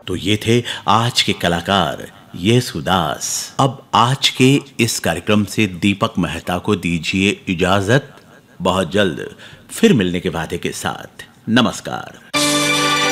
तो ये थे आज के कलाकार येसुदास। अब आज के इस कार्यक्रम से दीपक मेहता को दीजिए इजाजत। बहुत जल्द फिर मिलने के वादे के साथ नमस्कार।